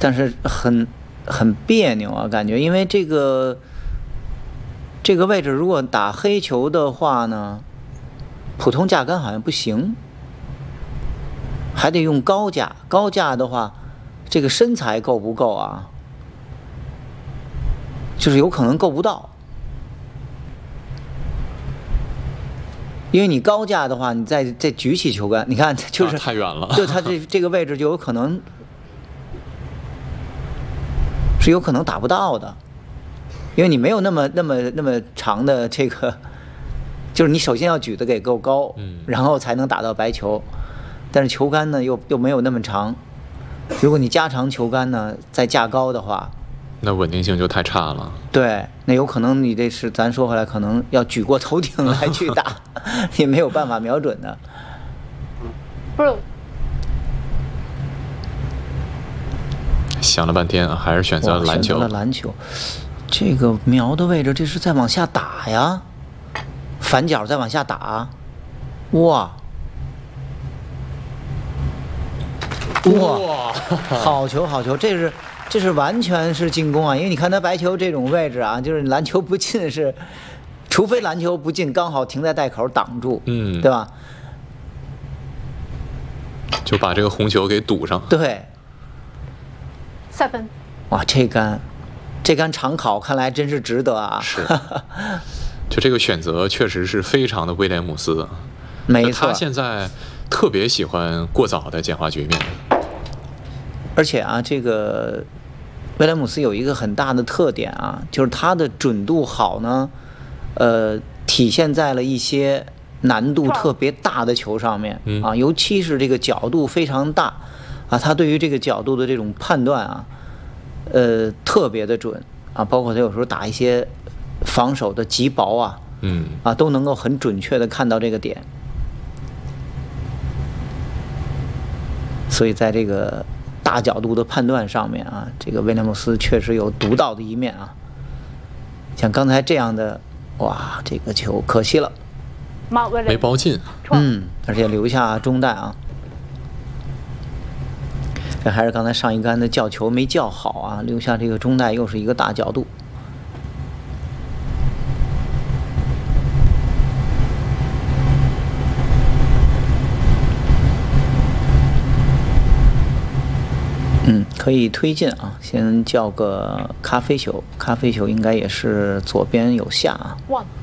但是很别扭啊，感觉，因为这个位置如果打黑球的话呢，普通架杆好像不行，还得用高架。高架的话，这个身材够不够啊？就是有可能够不到，因为你高架的话，你再举起球杆，你看就是太远了， 对，它这个位置就有可能是有可能打不到的，因为你没有那么长的这个，就是你首先要举得给够高，然后才能打到白球，但是球杆呢又没有那么长，如果你加长球杆呢，再架高的话。 那稳定性就太差了。 对，那有可能你这是咱说回来，可能要举过头顶来去打，也没有办法瞄准的。 想了半天啊，还是选择了篮球。 选择了篮球，这个瞄的位置，这是在往下打呀，反脚再往下打，哇，好球好球，这是完全是进攻啊！因为你看他白球这种位置啊，就是篮球不进是，除非篮球不进，刚好停在袋口挡住，对吧？ 就把这个红球给堵上。 对。 7。 哇，这杆长考看来真是值得啊！ 是，就这个选择确实是非常的威廉姆斯。 没错， 他现在特别喜欢过早的简化局面。 而且啊，这个威廉姆斯有一个很大的特点啊，就是他的准度好呢，体现在了一些难度特别大的球上面啊，尤其是这个角度非常大啊，他对于这个角度的这种判断啊，特别的准啊，包括他有时候打一些防守的极薄啊，都能够很准确的看到这个点，所以在这个大角度的判断上面啊，这个威廉姆斯确实有独到的一面啊。像刚才这样的，哇，这个球可惜了， 没包进。 而且留下中袋啊。这还是刚才上一杆的叫球没叫好啊，留下这个中袋又是一个大角度。可以推进啊，先叫个咖啡球，咖啡球应该也是左边有下啊。